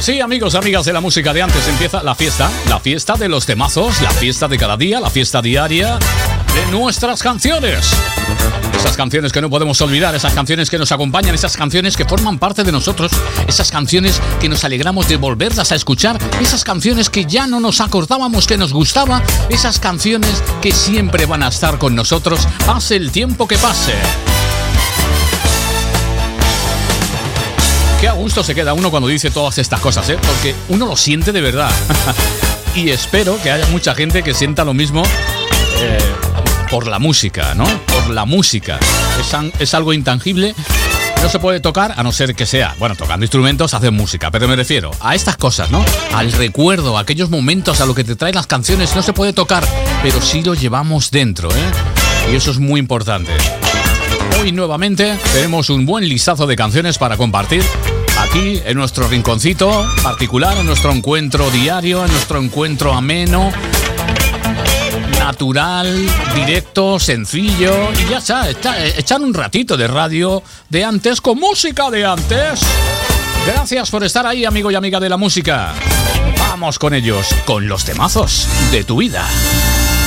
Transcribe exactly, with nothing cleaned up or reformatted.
Sí, amigos, amigas de la música de antes, empieza la fiesta, la fiesta de los temazos, la fiesta de cada día, la fiesta diaria de nuestras canciones. Esas canciones que no podemos olvidar, esas canciones que nos acompañan, esas canciones que forman parte de nosotros, esas canciones que nos alegramos de volverlas a escuchar, esas canciones que ya no nos acordábamos que nos gustaba, esas canciones que siempre van a estar con nosotros, pase el tiempo que pase. Qué a gusto se queda uno cuando dice todas estas cosas, ¿eh? Porque uno lo siente de verdad. Y espero que haya mucha gente que sienta lo mismo eh, por la música, ¿no? Por la música. Es, an- es algo intangible. No se puede tocar a no ser que sea, bueno, tocando instrumentos, hacen música, pero me refiero a estas cosas, ¿no? Al recuerdo, a aquellos momentos, a lo que te traen las canciones, no se puede tocar, pero sí lo llevamos dentro, ¿eh? Y eso es muy importante. Hoy nuevamente tenemos un buen listazo de canciones para compartir aquí en nuestro rinconcito particular, en nuestro encuentro diario, en nuestro encuentro ameno, natural, directo, sencillo. Y ya está, está, echar un ratito de radio de antes con música de antes. Gracias por estar ahí, amigo y amiga de la música. Vamos con ellos, con los temazos de tu vida.